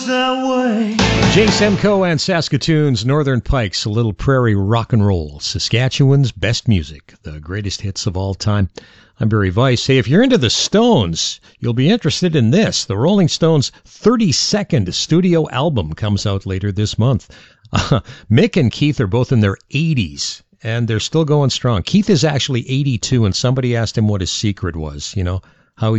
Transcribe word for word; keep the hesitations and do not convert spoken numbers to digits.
Jay Semco and Saskatoon's Northern Pikes, a little prairie rock and roll. Saskatchewan's best music, the greatest hits of all time. I'm Barry Weiss. Hey, if you're into the Stones, you'll be interested in this. The Rolling Stones' thirty-second studio album comes out later this month. Uh, Mick and Keith are both in their eighties, and they're still going strong. Keith is actually eighty-two, and somebody asked him what his secret was, you know.